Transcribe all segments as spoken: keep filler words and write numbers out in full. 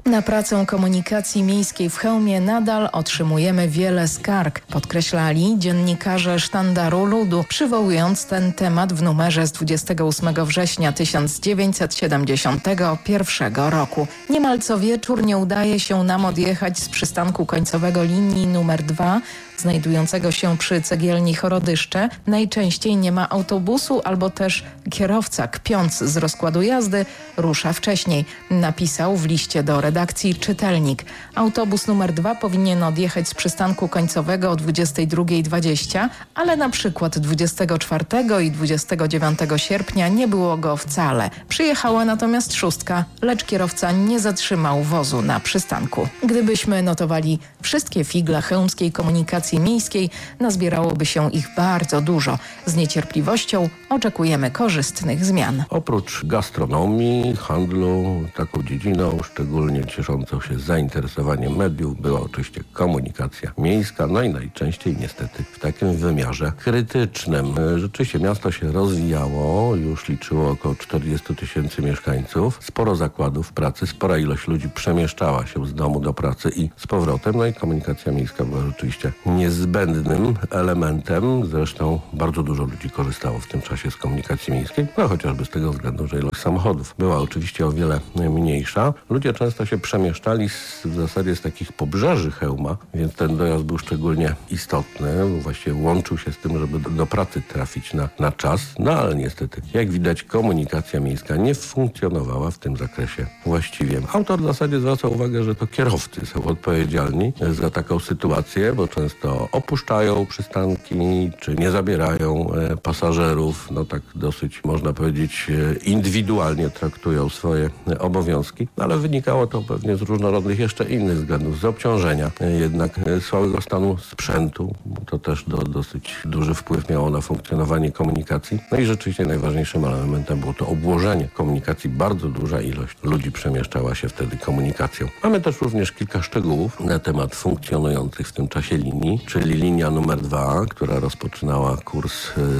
Na pracę komunikacji miejskiej w Chełmie nadal otrzymujemy wiele skarg, podkreślali dziennikarze Sztandaru Ludu, przywołując ten temat w numerze z dwudziestego ósmego września tysiąc dziewięćset siedemdziesiątego pierwszego roku. Niemal co wieczór nie udaje się nam odjechać z przystanku końcowego linii numer dwa, znajdującego się przy cegielni Chorodyszcze. Najczęściej nie ma autobusu albo też kierowca, kpiąc z rozkładu jazdy, rusza wcześniej, napisał w liście do redakcji czytelnik. Autobus numer dwa powinien odjechać z przystanku końcowego o dwudziestej drugiej dwadzieścia, ale na przykład dwudziestego czwartego i dwudziestego dziewiątego sierpnia nie było go wcale. Przyjechała natomiast szóstka, lecz kierowca nie zatrzymał wozu na przystanku. Gdybyśmy notowali wszystkie figle chełmskiej komunikacji miejskiej, nazbierałoby się ich bardzo dużo. Z niecierpliwością oczekujemy korzystnych zmian. Oprócz gastronomii, handlu, taką dziedziną szczególnie cieszącą się zainteresowaniem mediów była oczywiście komunikacja miejska, no i najczęściej niestety w takim wymiarze krytycznym. Rzeczywiście miasto się rozwijało, już liczyło około czterdzieści tysięcy mieszkańców, sporo zakładów pracy, spora ilość ludzi przemieszczała się z domu do pracy i z powrotem, no i komunikacja miejska była rzeczywiście niezbędnym elementem. Zresztą bardzo dużo ludzi korzystało w tym czasie z komunikacji miejskiej, no chociażby z tego względu, że ilość samochodów była oczywiście o wiele mniejsza. Ludzie często się przemieszczali z, w zasadzie z takich pobrzeży Chełma, więc ten dojazd był szczególnie istotny. Właściwie łączył się z tym, żeby do, do pracy trafić na, na czas, no ale niestety, jak widać, komunikacja miejska nie funkcjonowała w tym zakresie właściwie. Autor w zasadzie zwraca uwagę, że to kierowcy są odpowiedzialni za taką sytuację, bo często opuszczają przystanki, czy nie zabierają e, pasażerów, no tak dosyć można powiedzieć e, indywidualnie traktują swoje e, obowiązki, ale wynikało to pewnie z różnorodnych jeszcze innych względów, z obciążenia e, jednak e, słabego stanu sprzętu, to też do, dosyć duży wpływ miało na funkcjonowanie komunikacji. No i rzeczywiście najważniejszym elementem było to obłożenie komunikacji. Bardzo duża ilość ludzi przemieszczała się wtedy komunikacją. Mamy też również kilka szczegółów na temat funkcjonujących w tym czasie linii, czyli linia numer dwa, która rozpoczynała kurs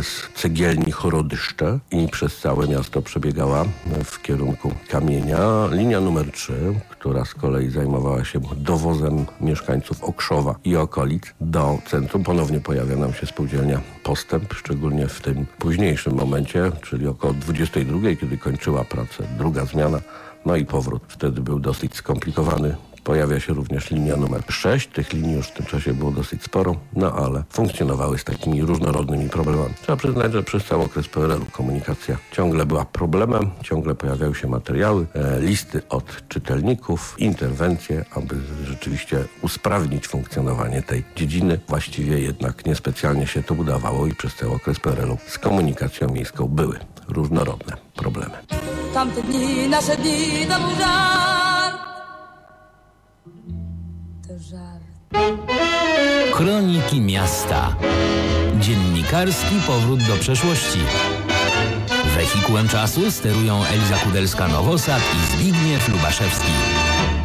z cegielni Chorodyszcze i przez całe miasto przebiegała w kierunku Kamienia. Linia numer trzy, która z kolei zajmowała się dowozem mieszkańców Okrzowa i okolic do centrum. Ponownie pojawia nam się spółdzielnia Postęp, szczególnie w tym późniejszym momencie, czyli około dwudziestej drugiej, kiedy kończyła pracę druga zmiana, no i powrót wtedy był dosyć skomplikowany. Pojawia się również linia numer sześć. Tych linii już w tym czasie było dosyć sporo, no ale funkcjonowały z takimi różnorodnymi problemami. Trzeba przyznać, że przez cały okres P R L u komunikacja ciągle była problemem, ciągle pojawiały się materiały, e, listy od czytelników, interwencje, aby rzeczywiście usprawnić funkcjonowanie tej dziedziny. Właściwie jednak niespecjalnie się to udawało i przez cały okres P R L u z komunikacją miejską były różnorodne problemy. Tamte dni, nasze dni to był żart. Kroniki miasta. Dziennikarski powrót do przeszłości. Wehikułem czasu sterują Eliza Kudelska-Nowosad i Zbigniew Lubaszewski.